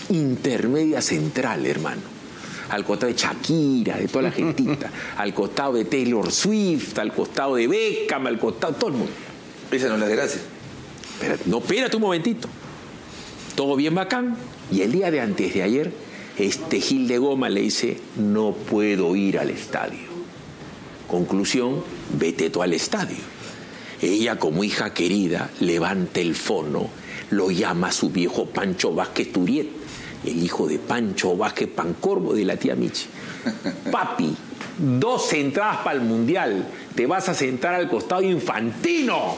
intermedia central, hermano. Al costado de Shakira, de toda la gentita, al costado de Taylor Swift, al costado de Beckham, al costado de todo el mundo. Esa no es la desgracia. Espérate un momentito. Todo bien bacán. Y el día de antes de ayer, este Gil de Goma le dice, no puedo ir al estadio. Conclusión, vete tú al estadio. Ella, como hija querida, levanta el fono, lo llama a su viejo Pancho Vázquez Turiet, el hijo de Pancho Vázquez Pancorbo de la tía Michi. Papi, 2 entradas para el Mundial, te vas a sentar al costado Infantino.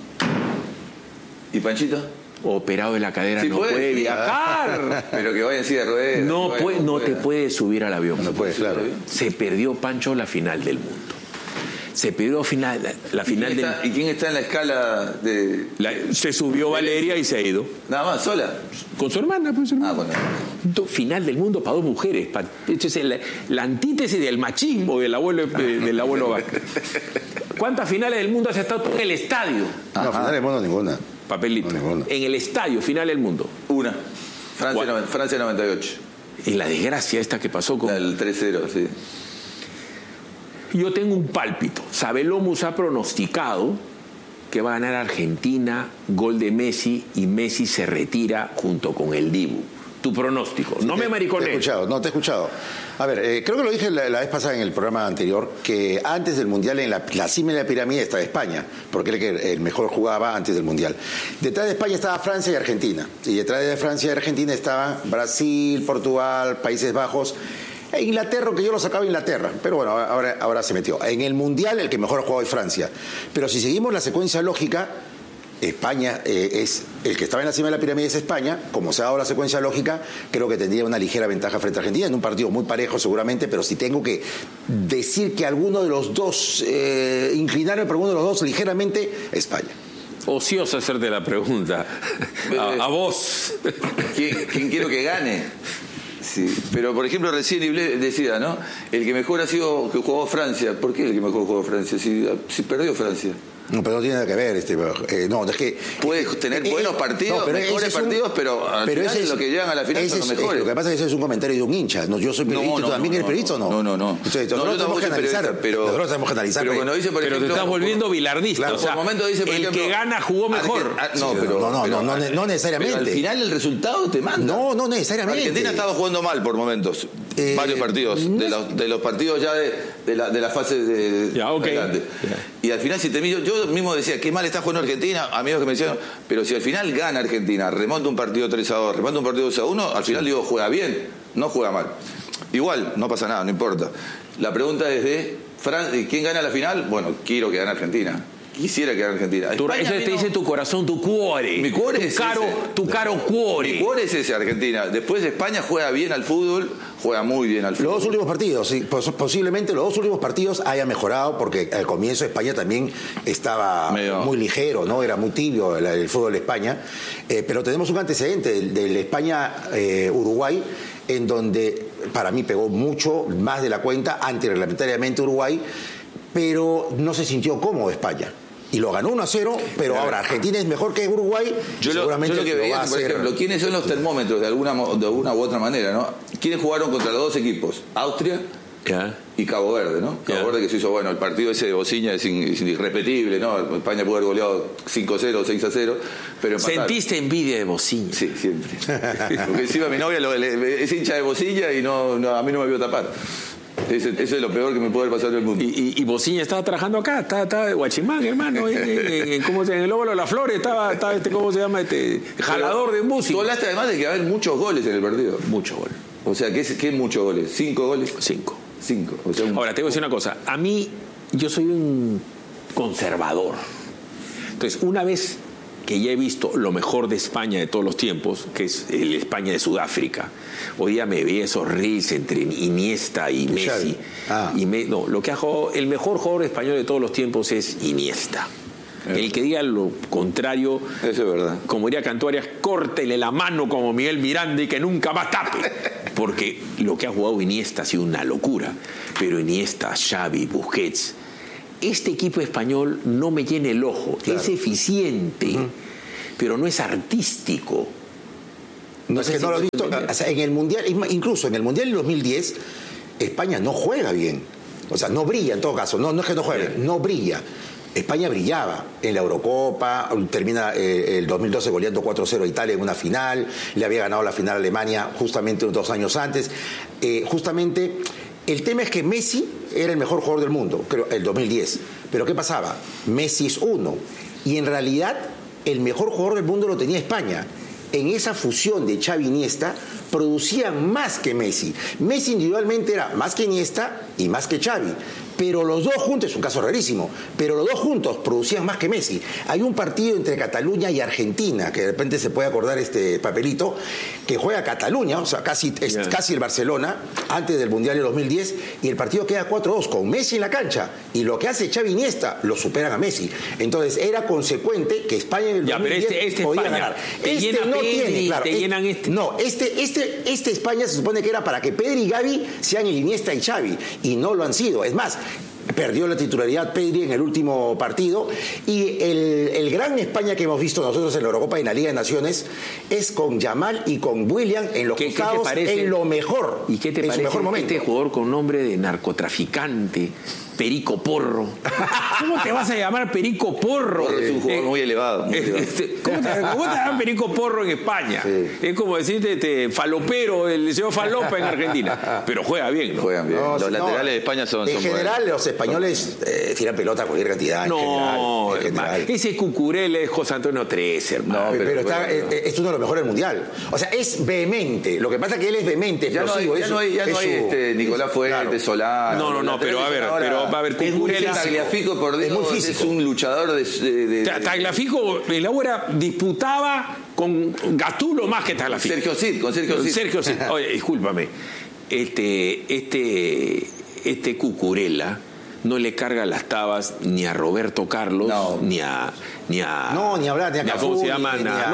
¿Y Panchito? Operado de la cadera, sí, no puede viajar. Pero que vaya en silla de ruedas. No te puede subir al avión. No puede, claro. Se perdió, Pancho, la final del mundo. Se perdió la final del... ¿Y quién está en la escala de...? Se subió Valeria y se ha ido. ¿Nada más, sola? Con su hermana, pues. Bueno. Final del mundo para 2 mujeres. Esto es la antítesis del machismo del abuelo Vázquez. ¿Cuántas finales del mundo has estado tú en el estadio? No, final del mundo ninguna. Papelito. No, en el estadio, final del mundo. Una. Francia 98. Y la desgracia esta que pasó con... El 3-0, sí. Yo tengo un pálpito. Sabelomus ha pronosticado que va a ganar Argentina, gol de Messi, y Messi se retira junto con el Dibu. Tu pronóstico. No me maricones. Te he escuchado. A ver, creo que lo dije la vez pasada en el programa anterior, que antes del Mundial en la cima de la pirámide estaba España, porque era que el mejor jugaba antes del Mundial. Detrás de España estaba Francia y Argentina. Y detrás de Francia y Argentina estaban Brasil, Portugal, Países Bajos, e Inglaterra, que yo lo sacaba Inglaterra, pero bueno, ahora se metió. En el Mundial el que mejor ha jugado es Francia. Pero si seguimos la secuencia lógica, España es el que estaba en la cima de la pirámide, es España. Como se ha dado la secuencia lógica, creo que tendría una ligera ventaja frente a Argentina, en un partido muy parejo seguramente, pero si tengo que decir que alguno de los dos, inclinarme por alguno de los dos ligeramente, España. Ocioso hacerte la pregunta. A vos. ¿Quién quiero que gane? Sí, pero por ejemplo recién Iblé decía, ¿no? El que mejor ha sido que jugó Francia. ¿Por qué el que mejor jugó Francia? Si perdió Francia. No, pero no tiene nada que ver. No, es que puedes tener buenos partidos, mejores partidos, pero al final lo que llegan a la final son los mejores. Lo que pasa es que eso es un comentario de un hincha. Yo soy periodista, ¿tú también eres periodista o no? No. Entonces, nosotros tenemos que analizar. Nosotros tenemos que analizar. Pero cuando dice, por ejemplo, te estás volviendo bilardista. Claro, o sea, por momento dice, por ejemplo, el que gana jugó mejor. No necesariamente. Pero al final el resultado te manda. No necesariamente. Argentina estaba jugando mal por momentos. Varios partidos. De los partidos ya de la fase de adelante. Y al final, si te miro, yo mismo decía, qué mal está jugando Argentina, amigos que me decían, pero si al final gana Argentina, remonta un partido 3-2, remonta un partido 2-1, al final digo, juega bien, no juega mal. Igual, no pasa nada, no importa. La pregunta es de ¿quién gana la final? Bueno, quiero que gane Argentina. Quisiera que gane Argentina. Eso te dice tu corazón, tu cuore. Mi cuore es tu caro cuore. Mi cuore es ese, Argentina. Después España juega bien al fútbol, juega muy bien al fútbol. Los 2 últimos partidos, sí, posiblemente los 2 últimos partidos haya mejorado, porque al comienzo España también estaba muy ligero, ¿no? Era muy tibio el fútbol de España. Pero tenemos un antecedente del España-Uruguay, en donde para mí pegó mucho más de la cuenta antirreglamentariamente Uruguay, pero no se sintió cómodo España. Y lo ganó 1-0, pero ahora Argentina es mejor que Uruguay. Seguramente yo lo que veía, por ejemplo, ¿quiénes son los termómetros de alguna u otra manera, ¿no? ¿Quiénes jugaron contra los 2 equipos? Austria y Cabo Verde, ¿no? Cabo Verde que se hizo, el partido ese de Bociña es irrepetible, ¿no? España pudo haber goleado 5-0, 6-0, pero empataron. ¿Sentiste envidia de Bociña? Sí, siempre. Porque encima mi novia es hincha de Bociña y a mí no me vio tapar. Eso es lo peor que me puede haber pasado en el mundo. Y Bociña estaba trabajando acá, estaba de Guachimán, hermano, en el Óvalo de las Flores, estaba ¿cómo se llama? Jalador de música. Tú hablaste además de que va a haber muchos goles en el partido. Muchos goles. O sea, ¿qué es muchos goles? ¿5 goles? 5. O sea, ahora, te voy a decir una cosa. A mí, yo soy un conservador. Entonces, una vez que ya he visto lo mejor de España de todos los tiempos, que es el España de Sudáfrica. Hoy día me vi esos reels entre Iniesta y Messi. Lo que ha jugado, el mejor jugador español de todos los tiempos es Iniesta. El que diga lo contrario, eso es verdad. Como diría Cantuarias, córtele la mano como Miguel Miranda y que nunca más tape. Porque lo que ha jugado Iniesta ha sido una locura. Pero Iniesta, Xavi, Busquets, este equipo español no me llena el ojo. Claro. Es eficiente, pero no es artístico. No sé si no lo has visto. O sea, en el Mundial, incluso en el Mundial del 2010, España no juega bien. O sea, no brilla en todo caso. No es que no juegue, no brilla. España brillaba en la Eurocopa, termina el 2012 goleando 4-0 a Italia en una final, le había ganado la final a Alemania justamente 2 años antes. Justamente, el tema es que Messi era el mejor jugador del mundo, creo, el 2010. Pero ¿qué pasaba? Messi es uno. Y en realidad, el mejor jugador del mundo lo tenía España. En esa fusión de Xavi y Iniesta producían más que Messi. Messi individualmente era más que Iniesta y más que Xavi. Pero los dos juntos, es un caso rarísimo, pero los dos juntos producían más que Messi. Hay un partido entre Cataluña y Argentina, que de repente se puede acordar este papelito, que juega Cataluña, o sea, casi el Barcelona, antes del Mundial de 2010, y el partido queda 4-2 con Messi en la cancha. Y lo que hace Xavi y Iniesta, lo superan a Messi. Entonces era consecuente que España en el 2010 podía España, ganar. Este no tiene, claro. No, este España se supone que era para que Pedri y Gavi sean el Iniesta y Xavi, y no lo han sido. Es más, perdió la titularidad Pedri en el último partido, y el gran España que hemos visto nosotros en la Eurocopa y en la Liga de Naciones es con Yamal y con William en los costados, en lo mejor. ¿Y qué te parece mejor momento? Este jugador con nombre de narcotraficante, Perico Porro? ¿Cómo te vas a llamar Perico Porro? Porro es un jugador muy elevado. ¿Cómo te llaman Perico Porro en España? Sí. Es como decirte falopero, el señor Falopa en Argentina. Pero juega bien, ¿no? Juegan bien. Los laterales de España son en general, los españoles tiran pelota a cualquier cantidad. No, en general. Ese Cucurella es José Antonio Trece, hermano. No, pero es uno de los mejores del mundial. O sea, es vehemente. Lo que pasa es que él es vehemente, explosivo. Ya no hay Nicolás Fuentes, claro. Solano. No, pero a ver, Cucurella. Tagliafico, por Dios, es muy físico. Es un luchador de Tagliafico, el ahora disputaba con Gattuso más que Tagliafico. Sergio Cid. Oye, discúlpame. Este Cucurella no le carga las tabas ni a Roberto Carlos, ni a ¿cómo se llama? Ni a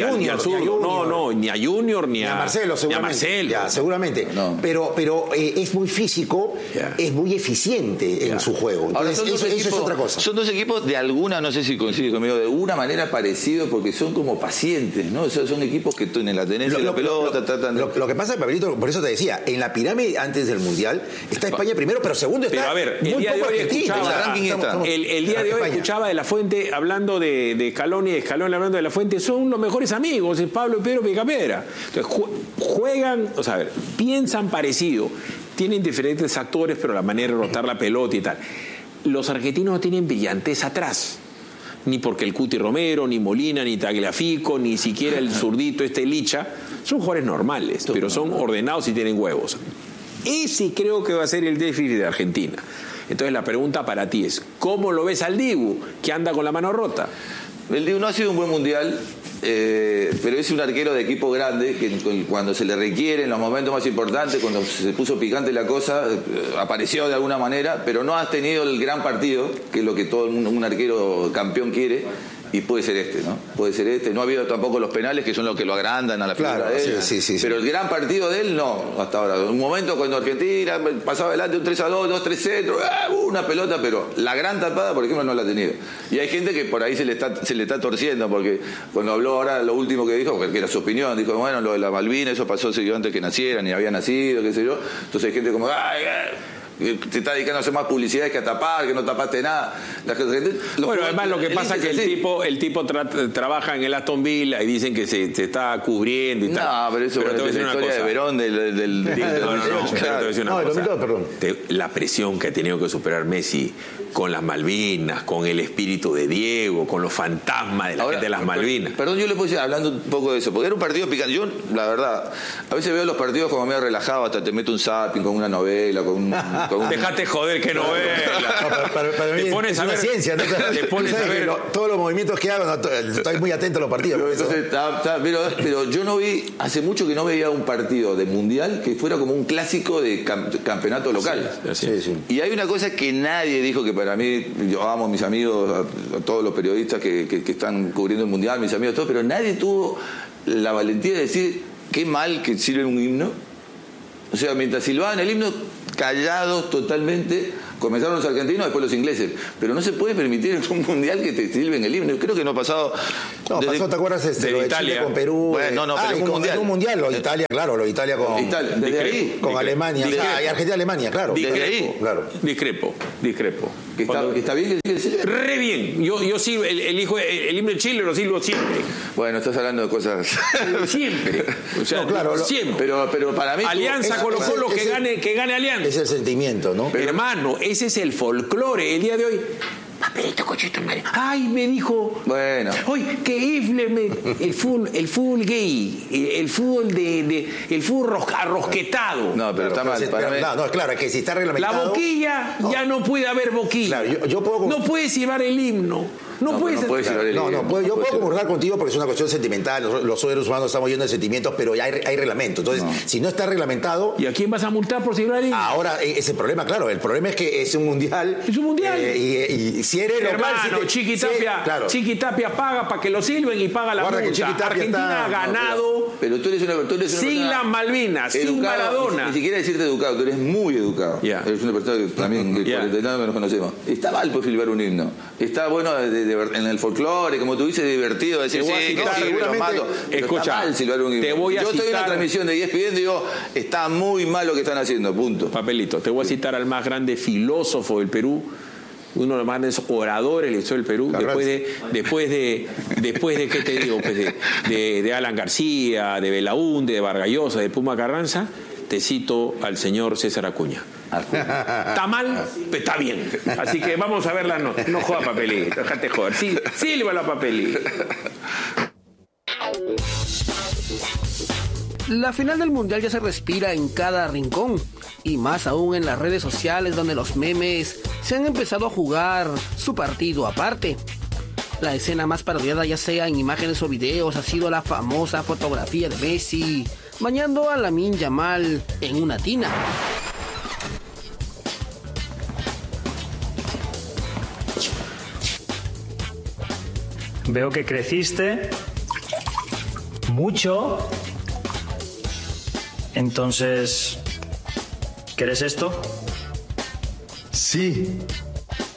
Junior, ni a Marcelo. Seguramente. No. Pero es muy físico, es muy eficiente en su juego. Entonces, ahora eso es otra cosa. Son dos equipos de alguna, no sé si coincide conmigo, de una manera parecido, porque son como pacientes, ¿no? O sea, son equipos que en la tenencia de la pelota tratan de... Lo que pasa, Pablito, por eso te decía, en la pirámide antes del Mundial está España primero, pero segundo está muy poco Argentina. El día de hoy escuchaba de La Fuente hablando de Scaloni y Scaloni hablando de La Fuente. Son los mejores amigos, Pablo y Pedro Picapedra. Entonces juegan, o sea, piensan parecido, tienen diferentes actores, pero la manera de rotar la pelota y tal. Los argentinos no tienen brillantez atrás, ni porque el Cuti Romero, ni Molina, ni Tagliafico, ni siquiera el zurdito Licha, son jugadores normales, pero son ordenados y tienen huevos. Ese creo que va a ser el déficit de Argentina. Entonces la pregunta para ti es, ¿cómo lo ves al Dibu, que anda con la mano rota? El Dibu no ha sido un buen mundial, pero es un arquero de equipo grande que cuando se le requiere, en los momentos más importantes, cuando se puso picante la cosa, apareció de alguna manera, pero no ha tenido el gran partido, que es lo que todo un arquero campeón quiere. Y puede ser ¿no? Puede ser no ha habido tampoco los penales, que son los que lo agrandan a la figura de él. Sí. Pero el gran partido de él, no, hasta ahora. Un momento cuando Argentina pasaba adelante un 3-2, 2-3 centros, una pelota, pero la gran tapada, por ejemplo, no la ha tenido. Y hay gente que por ahí se le está torciendo, porque cuando habló ahora, lo último que dijo, que era su opinión, dijo, bueno, lo de la Malvinas, eso pasó antes que naciera, ni había nacido, qué sé yo. Entonces hay gente como, te está dedicando a hacer más publicidad que a tapar, que no tapaste nada. Bueno, además lo que pasa es que el tipo trabaja en el Aston Villa y dicen que se está cubriendo y tal. No, pero eso es la historia de Verón del 2002, perdón. La presión que ha tenido que superar Messi con las Malvinas, con el espíritu de Diego, con los fantasmas de la gente de las Malvinas. Perdón, yo le puedo decir, hablando un poco de eso, porque era un partido picante. Yo, la verdad, a veces veo los partidos como medio relajado, hasta te meto un zapping con una novela, Dejate joder, qué novela. Para mí es una ciencia, ¿no? Te pones a ver todos los movimientos que hago, estoy muy atento a los partidos. Entonces, pero yo no vi, hace mucho que no veía un partido de mundial que fuera como un clásico de campeonato local. Sí. Y hay una cosa que nadie dijo, que para mí, yo amo a mis amigos, a todos los periodistas que están cubriendo el mundial, mis amigos todos, pero nadie tuvo la valentía de decir qué mal que sirve un himno. O sea, mientras silbaban el himno, callados totalmente, Comenzaron los argentinos, después los ingleses. Pero no se puede permitir en un mundial que te silben el himno. Creo que no ha pasado. No, pasó, ¿te acuerdas? De Italia. Chile con Perú. Bueno, no, pero en un mundial, lo de Italia, claro, lo de Italia con. Desde ahí. Con Alemania. Y Argentina-Alemania, claro. Desde ahí. Claro. Discrepo. Que está bien que se re bien. Yo silbo el himno de Chile lo silbo siempre. Bueno, estás hablando de cosas. Siempre. O sea, no, claro, siempre. Pero para mí. Alianza Colo-Colo, que gane Alianza. Es el sentimiento, ¿no? Pero, hermano, ese es el folclore. El día de hoy. Papelito, cochito, madre. Ay, me dijo. Bueno. Hoy que el fútbol gay, el fútbol arrosquetado. No, pero está mal. No, es claro, es que si está reglamentado. La boquilla, ya no puede haber boquilla. Claro, yo puedo. No puedes llevar el himno. No puedes llevar el himno. Yo puedo concordar contigo porque es una cuestión sentimental. Los seres humanos estamos yendo de sentimientos, pero ya hay reglamento. Entonces, si no está reglamentado. ¿Y a quién vas a multar por llevar el himno? Ahora, ese problema, claro. El problema es que es un mundial. Es un mundial. Y si eres hermano, Chiqui Tapia paga para que lo silben y paga la multa. Argentina ha ganado. Pero tú eres una sin las Malvinas, sin Maradona. Ni siquiera decirte educado, tú eres muy educado. Eres una persona que también de 40 años que nos conocemos. Está mal por silbar un himno. Está bueno en el folclore, como tú dices, divertido decir, escucha, mal silbar un himno. Yo estoy en una transmisión de ESPN y digo, está muy mal lo que están haciendo, punto. Papelito, te voy a citar al más grande filósofo del Perú, uno de los más grandes oradores del historia del Perú, después de ¿qué te digo? Pues de Alan García, de Belaúnde, de Vargas Llosa, de Puma Carranza, te cito al señor César Acuña. Está mal, pero está bien. Así que vamos a verla. No joda, Papelito, déjate joder. Silba la Papelito. La final del mundial ya se respira en cada rincón, y más aún en las redes sociales, donde los memes se han empezado a jugar su partido aparte. La escena más parodiada, ya sea en imágenes o videos, ha sido la famosa fotografía de Messi bañando a Lamine Yamal en una tina. Veo que creciste mucho. Entonces, ¿quieres esto? Sí.